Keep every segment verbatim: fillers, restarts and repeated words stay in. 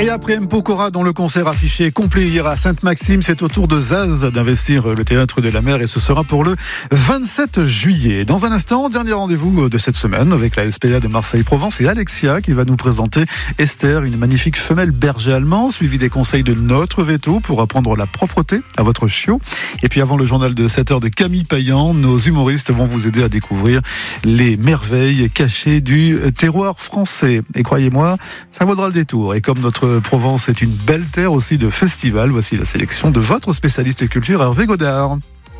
Et après M. Pokora, dont le concert affiché complet hier à Sainte-Maxime, c'est au tour de Zaz d'investir le Théâtre de la Mer et ce sera pour le vingt-sept juillet. Dans un instant, dernier rendez-vous de cette semaine avec la S P A de Marseille-Provence et Alexia qui va nous présenter Esther, une magnifique femelle berger allemand, suivi des conseils de notre veto pour apprendre la propreté à votre chiot. Et puis avant le journal de sept heures de Camille Payan, nos humoristes vont vous aider à découvrir les merveilles cachées du terroir français. Et croyez-moi, ça vaudra le détour. Et comme notre Provence est une belle terre aussi de festivals, voici la sélection de votre spécialiste culture Hervé Godard.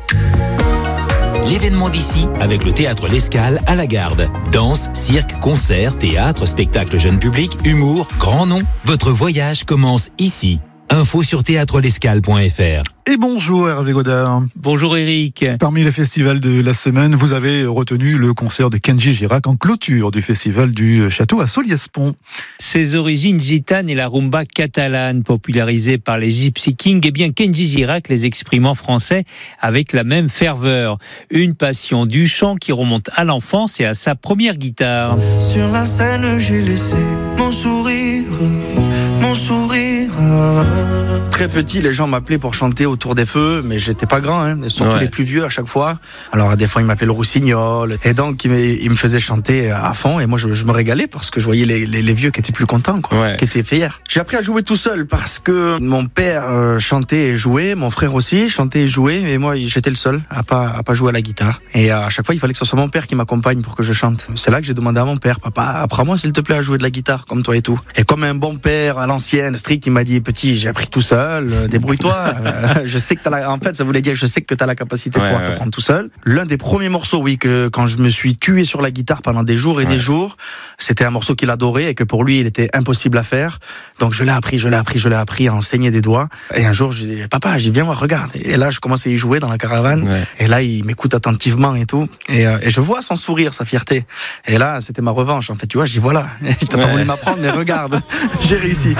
L'événement d'ici avec le Théâtre L'Escale à la Garde. Danse, cirque, concert, théâtre, spectacle jeune public, humour, grand nom. Votre voyage commence ici. Info sur théâtre l'escale point f r. Et bonjour Hervé Godard. Bonjour Eric. Parmi les festivals de la semaine, vous avez retenu le concert de Kenji Girac en clôture du festival du Château à Solliès-Pont. Ses origines gitanes et la rumba catalane popularisée par les Gypsy Kings, eh bien Kenji Girac les exprime en français avec la même ferveur. Une passion du chant qui remonte à l'enfance et à sa première guitare. Sur la scène, j'ai laissé mon sourire, mon sourire. Très petit, les gens m'appelaient pour chanter autour des feux, mais j'étais pas grand, hein, surtout ouais. Les plus vieux à chaque fois. Alors des fois ils m'appelaient le Roussignol, et donc ils me, ils me faisaient chanter à fond, et moi je, je me régalais parce que je voyais les, les, les vieux qui étaient plus contents, quoi, ouais. Qui étaient fiers. J'ai appris à jouer tout seul parce que mon père euh, chantait et jouait, mon frère aussi chantait et jouait, et moi j'étais le seul à pas à pas jouer à la guitare. Et à chaque fois il fallait que ce soit mon père qui m'accompagne pour que je chante. C'est là que j'ai demandé à mon père, papa, apprends-moi s'il te plaît à jouer de la guitare comme toi et tout. Et comme un bon père à l'ancienne, strict, il m'a dit petit, j'ai appris tout seul, euh, débrouille-toi. euh, je sais que t'as la, en fait, ça voulait dire, je sais que t'as la capacité de ouais, pouvoir ouais. t'apprendre tout seul. L'un des premiers morceaux, oui, que quand je me suis tué sur la guitare pendant des jours et ouais. des jours, c'était un morceau qu'il adorait et que pour lui, il était impossible à faire. Donc je l'ai appris, je l'ai appris, je l'ai appris à enseigner des doigts. Et un jour, je dis, papa, j'y viens voir, regarde. Et là, je commence à y jouer dans la caravane. Ouais. Et là, il m'écoute attentivement et tout. Et, euh, et je vois son sourire, sa fierté. Et là, c'était ma revanche. En fait, tu vois, je dis voilà, je t'ai ouais. pas voulu m'apprendre, mais regarde, j'ai réussi.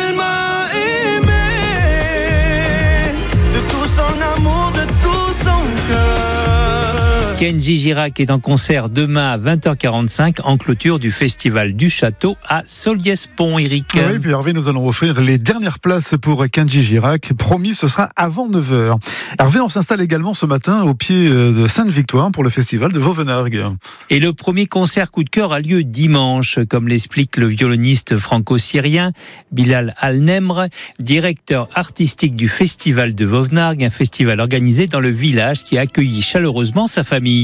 Kenji Girac est en concert demain à vingt heures quarante-cinq en clôture du Festival du Château à Solliès-Pont, Eric. Oui, puis Hervé, nous allons offrir les dernières places pour Kenji Girac. Promis, ce sera avant neuf heures. Hervé, on s'installe également ce matin au pied de Sainte-Victoire pour le Festival de Vauvenargues. Et le premier concert coup de cœur a lieu dimanche, comme l'explique le violoniste franco-syrien Bilal Al-Nemr, directeur artistique du Festival de Vauvenargues, un festival organisé dans le village qui a accueilli chaleureusement sa famille.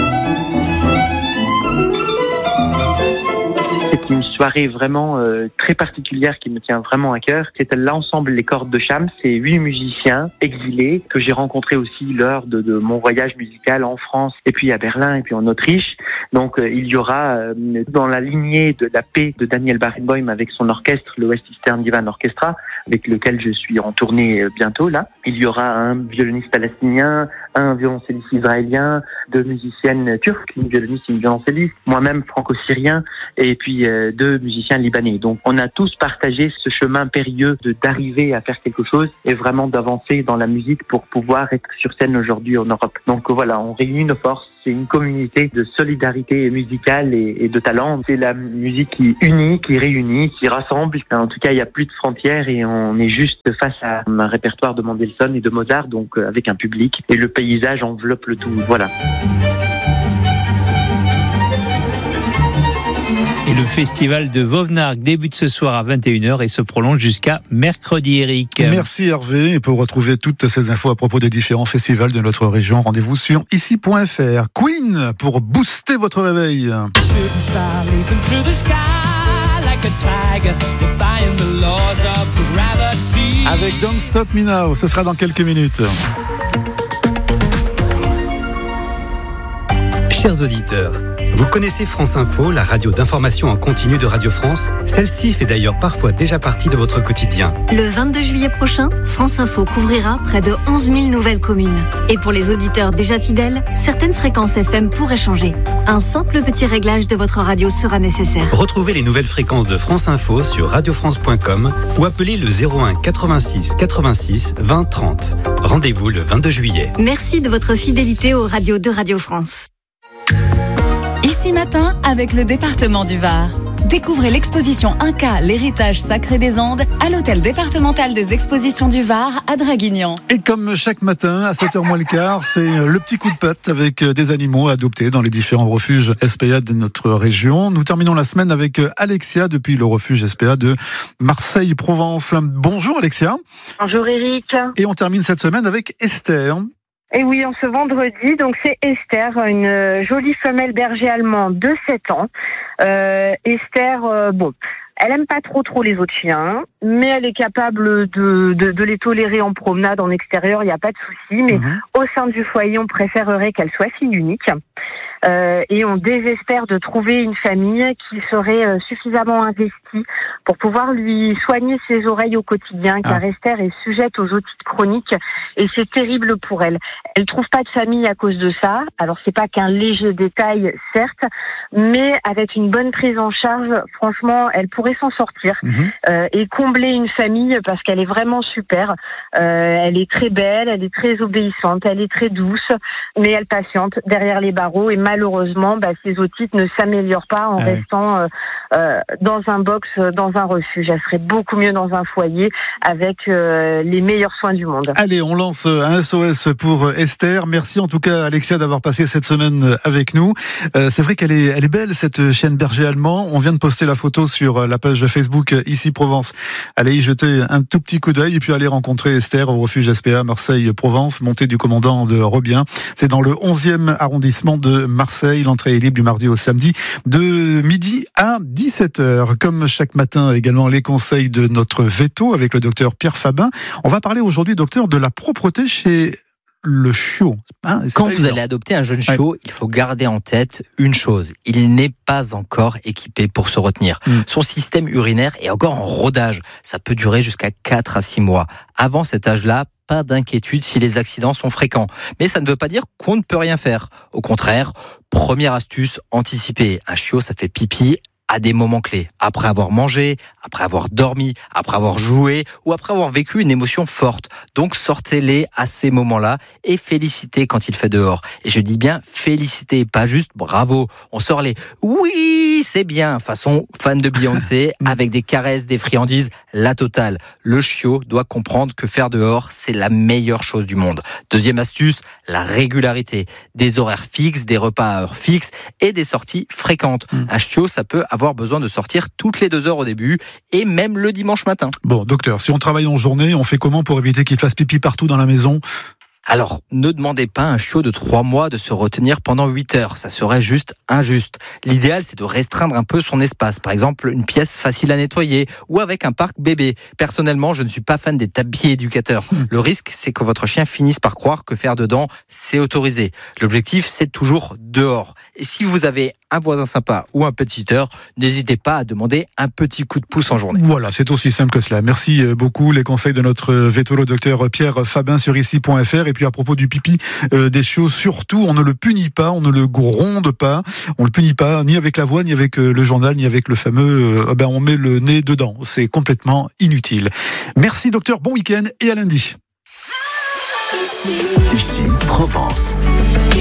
C'est une soirée vraiment euh, très particulière qui me tient vraiment à cœur. C'est l'ensemble Les Cordes de Cham. C'est huit musiciens exilés que j'ai rencontrés aussi lors de, de mon voyage musical en France et puis à Berlin et puis en Autriche. Donc euh, il y aura euh, dans la lignée de la paix de Daniel Barenboim avec son orchestre, le West Eastern Divan Orchestra, avec lequel je suis en tournée euh, bientôt là. Il y aura un violoniste palestinien, un violoncelliste israélien, deux musiciennes turques, une violoniste et une violoncelliste, moi-même franco-syrien, et puis euh, deux musiciens libanais. Donc on a tous partagé ce chemin périlleux de d'arriver à faire quelque chose et vraiment d'avancer dans la musique pour pouvoir être sur scène aujourd'hui en Europe. Donc voilà, on réunit nos forces. C'est une communauté de solidarité musicale et, et de talent. C'est la musique qui unit, qui réunit, qui rassemble. En tout cas, il n'y a plus de frontières et on est juste face à un répertoire de Mendelssohn et de Mozart, donc avec un public. Et le paysage enveloppe le tout. Voilà. Et le festival de Vauvenargues débute ce soir à vingt et une heures et se prolonge jusqu'à mercredi, Eric. Merci Hervé. Et pour retrouver toutes ces infos à propos des différents festivals de notre région, rendez-vous sur ici point f r. Queen, pour booster votre réveil. Avec Don't Stop Me Now, ce sera dans quelques minutes. Chers auditeurs, vous connaissez France Info, la radio d'information en continu de Radio France? Celle-ci fait d'ailleurs parfois déjà partie de votre quotidien. Le vingt-deux juillet prochain, France Info couvrira près de onze mille nouvelles communes. Et pour les auditeurs déjà fidèles, certaines fréquences F M pourraient changer. Un simple petit réglage de votre radio sera nécessaire. Retrouvez les nouvelles fréquences de France Info sur radio france point com ou appelez le zéro un quatre-vingt-six quatre-vingt-six vingt trente. Rendez-vous le vingt-deux juillet. Merci de votre fidélité aux radios de Radio France. Ici Matin avec le département du Var. Découvrez l'exposition Inca, l'héritage sacré des Andes, à l'hôtel départemental des expositions du Var à Draguignan. Et comme chaque matin, à sept heures moins le quart, c'est le petit coup de patte avec des animaux adoptés dans les différents refuges S P A de notre région. Nous terminons la semaine avec Alexia depuis le refuge S P A de Marseille-Provence. Bonjour Alexia. Bonjour Eric. Et on termine cette semaine avec Esther. Et oui, en ce vendredi, donc c'est Esther, une jolie femelle berger allemand de sept ans. Euh, Esther, euh, bon, elle aime pas trop trop les autres chiens, mais elle est capable de, de, de les tolérer en promenade, en extérieur, il n'y a pas de souci. Mais mmh. au sein du foyer, on préférerait qu'elle soit fille unique. Euh, et on désespère de trouver une famille qui serait euh, suffisamment investie pour pouvoir lui soigner ses oreilles au quotidien, car ah. Esther est sujette aux otites chroniques et c'est terrible pour elle. Elle trouve pas de famille à cause de ça. Alors c'est pas qu'un léger détail, certes, mais avec une bonne prise en charge, franchement, elle pourrait s'en sortir mmh. euh, et combler une famille parce qu'elle est vraiment super. Euh, elle est très belle, elle est très obéissante, elle est très douce, mais elle patiente derrière les barreaux et malheureusement, bah, ces otites ne s'améliorent pas en ouais. restant euh, euh, dans un box, dans un refuge. Elle serait beaucoup mieux dans un foyer avec euh, les meilleurs soins du monde. Allez, on lance un S O S pour Esther. Merci en tout cas Alexia d'avoir passé cette semaine avec nous. Euh, c'est vrai qu'elle est, elle est belle cette chienne berger allemand. On vient de poster la photo sur la page Facebook Ici Provence. Allez y jeter un tout petit coup d'œil et puis aller rencontrer Esther au refuge S P A Marseille-Provence, montée du commandant de Robien. C'est dans le onzième arrondissement de Marseille. L'entrée est libre du mardi au samedi de midi à dix-sept heures. Comme chaque matin également, les conseils de notre veto avec le docteur Pierre Fabin. On va parler aujourd'hui, docteur, de la propreté chez le chiot. Hein, Quand vous évident. allez adopter un jeune chiot, ouais. il faut garder en tête une chose. Il n'est pas encore équipé pour se retenir. Mm. Son système urinaire est encore en rodage. Ça peut durer jusqu'à quatre à six mois. Avant cet âge-là, pas d'inquiétude si les accidents sont fréquents. Mais ça ne veut pas dire qu'on ne peut rien faire. Au contraire, première astuce, anticiper. Un chiot, ça fait pipi à des moments clés. Après avoir mangé, après avoir dormi, après avoir joué ou après avoir vécu une émotion forte. Donc sortez-les à ces moments-là et félicitez quand il fait dehors. Et je dis bien félicitez, pas juste bravo. On sort les oui, c'est bien, façon fan de Beyoncé, avec des caresses, des friandises, la totale. Le chiot doit comprendre que faire dehors, c'est la meilleure chose du monde. Deuxième astuce, la régularité. Des horaires fixes, des repas à heure fixe et des sorties fréquentes. Mmh. Un chiot, ça peut avoir besoin de sortir toutes les deux heures au début et même le dimanche matin. Bon, docteur, si on travaille en journée, on fait comment pour éviter qu'il fasse pipi partout dans la maison ? Alors, ne demandez pas à un chiot de trois mois de se retenir pendant huit heures. Ça serait juste injuste. L'idéal, c'est de restreindre un peu son espace. Par exemple, une pièce facile à nettoyer ou avec un parc bébé. Personnellement, je ne suis pas fan des tapis éducateurs. Le risque, c'est que votre chien finisse par croire que faire dedans, c'est autorisé. L'objectif, c'est toujours dehors. Et si vous avez un voisin sympa ou un petiteur, n'hésitez pas à demander un petit coup de pouce en journée. Voilà, c'est aussi simple que cela. Merci beaucoup. Les conseils de notre vétolo docteur Pierre Fabin sur ici point f r. Et puis à propos du pipi euh, des chiots, surtout, on ne le punit pas, on ne le gronde pas, on le punit pas ni avec la voix, ni avec euh, le journal, ni avec le fameux euh, ben on met le nez dedans. C'est complètement inutile. Merci docteur, bon week-end et à lundi. Ici Provence.